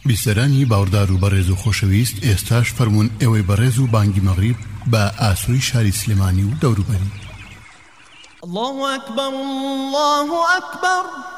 بیسەرانی باوەڕدار و بەڕێز و خۆشەویست، ئێستاش فەرموون ئێوەی بەڕێز و بانگی مەغریب بە ئاسووری شاری سلێمانی و دەوروبەری. الله أكبر الله أكبر